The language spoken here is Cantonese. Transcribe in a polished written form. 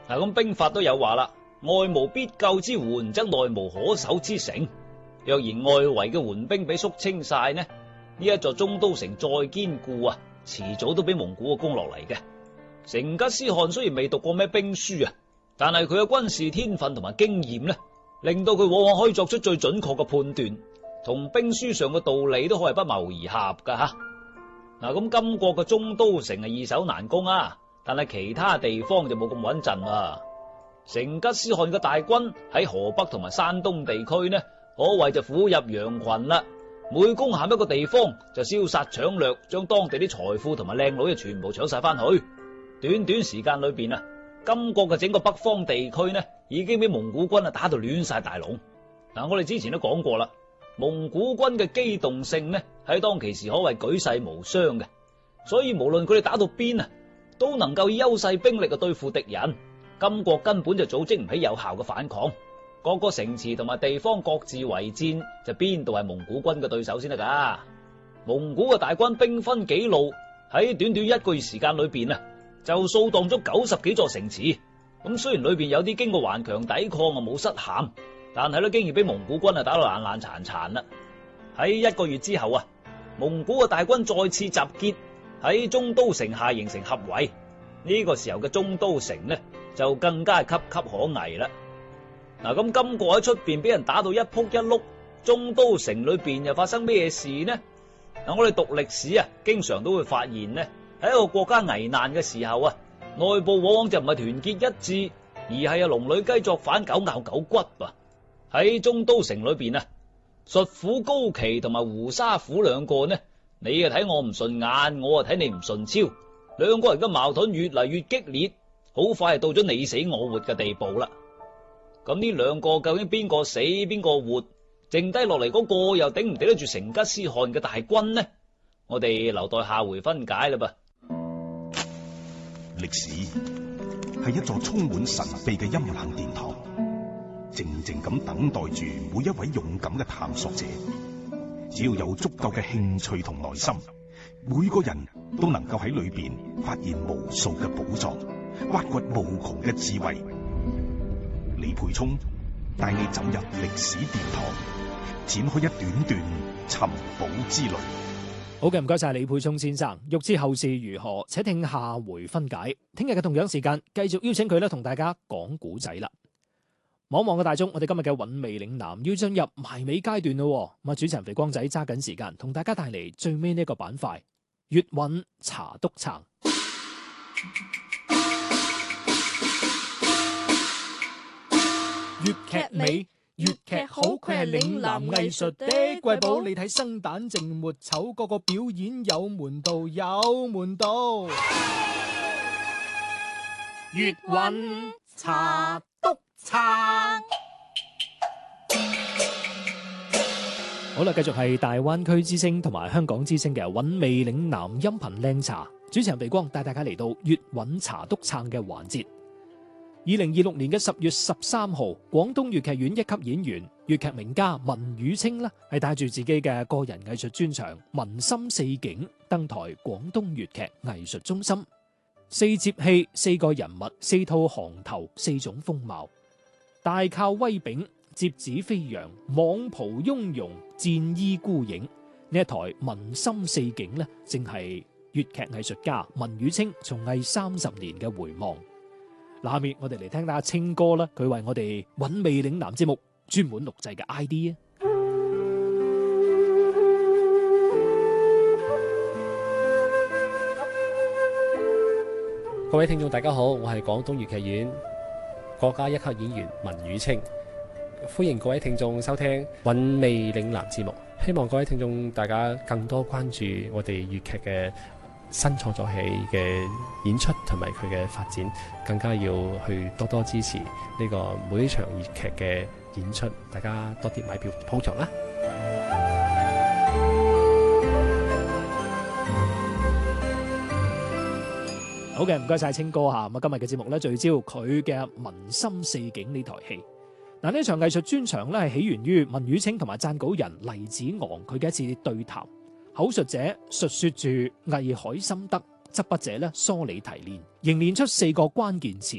嗱，咁兵法都有話啦，外無必救之援，則內無可守之城。若然外圍嘅援兵俾肅清晒呢，呢一座中都城再堅固啊，遲早都俾蒙古攻落嚟嘅。成吉思汗雖然未讀過咩兵書啊，但係佢嘅軍事天分同埋經驗呢，令到佢往往可以作出最準確嘅判斷，同兵書上嘅道理都可係不謀而合噶吓。嗱，咁金國嘅中都城係易守難攻啊，但係其他地方就冇咁穩陣啊。成吉思汗嘅大軍喺河北同埋山東地區呢，可謂就虎入羊群啦。每攻陷一個地方就燒殺搶掠，將當地啲財富同埋靚女全部搶晒翻去。短短時間裏邊啊，金國嘅整個北方地區呢，已經俾蒙古軍啊打到亂晒大龍。嗱，我哋之前都講過啦，蒙古軍嘅機動性呢，喺當其時可謂舉世無雙嘅，所以無論佢哋打到邊啊，都能夠以優勢兵力去對付敵人。金國根本就組織唔起有效嘅反抗，各個城池同埋地方各自為戰，就邊度係蒙古軍嘅對手先得噶？蒙古嘅大軍兵分幾路，喺短短一個月時間裏邊啊，就掃蕩咗90幾座城池。咁雖然裏邊有啲經過頑強抵抗啊冇失陷，但係都經已俾蒙古軍啊打到爛爛殘殘啦。喺一個月之後啊，蒙古嘅大軍再次集結喺中都城下形成合圍。呢個時候嘅中都城呢，就更加係岌岌可危啦。嗱，咁金國喺出邊俾人打到一仆一碌，中都城裏邊又發生咩事呢？嗱，我哋讀歷史啊，經常都會發現呢，喺一個國家危難嘅時候啊，內部往往就唔係團結一致，而係啊龍女雞作反，狗咬狗骨啊。喺中都城裏邊啊，術虎高奇同埋胡沙虎兩個呢，你啊睇我唔順眼，我啊睇你唔順超，兩個人嘅矛盾越嚟越激烈，好快係到咗你死我活嘅地步啦。咁呢兩個究竟邊個死邊個活，剩低落嚟嗰個又頂唔頂得住成吉思汗嘅大軍呢？我哋留待下回分解啦噃。 歷史係一座充滿神秘嘅陰冷殿堂，靜靜咁等待住每一位勇敢嘅探索者。只要有足夠嘅興趣同耐心，每個人都能夠喺裏邊發現無數嘅寶藏，挖掘無窮嘅智慧。李沛聰帶你走入歷史殿堂，展開一段段尋寶之旅。 好嘅，唔該晒李沛聰先生。欲知後事如何，且聽下回分解。聽日嘅同樣時間，繼續邀請佢咧同大家講古仔啦。望嘅大鐘，我哋今日嘅韻味嶺南要進入埋尾階段咯。咁啊，主持人肥光仔揸緊時間，同大家帶嚟最尾呢個板塊——粵韻茶篤撐。粵劇美，粵劇好，佢係嶺南藝術的瑰寶。你睇生旦淨末丑，個個表演有門道，有門道。粵韻茶篤撐。好啦，繼續係大灣區之聲同埋香港之聲嘅韻味嶺南音頻靚茶。主持人肥光帶大家嚟到粵韻茶篤撐嘅環節。2026年嘅10月13號，廣東粵劇院一級演員、粵劇名家文宇清啦，係帶住自己嘅個人藝術專場《文心四景》登台廣東粵劇藝術中心。四接戲、四個人物、四套行頭、四種風貌，大靠威炳、折子飛揚、蟒袍雍容、戰衣孤影。呢一台《文心四景》呢，正係粵劇藝術家文宇清從藝30年嘅回望。下面我哋嚟聽下清哥啦，佢為我哋韻味嶺南節目專門錄製嘅 ID 啊！ 各位聽眾大家好，我係廣東粵劇院國家一級演員文宇清，歡迎各位聽眾收聽韻味嶺南節目。希望各位聽眾大家更多關注我哋粵劇嘅新創作戲嘅演出同埋佢嘅發展，更加要去多多支持呢個每一場粵劇嘅演出，大家多啲買票捧場啦！ 好嘅，唔該晒清哥吓。咁今日嘅節目咧聚焦佢嘅《文心四景》呢台戲。嗱，呢場藝術專場咧係起源於文宇清同埋撰稿人黎子昂佢嘅一次對談。口述者述說住藝海心得，執筆者梳理提煉，凝練出4個關鍵詞。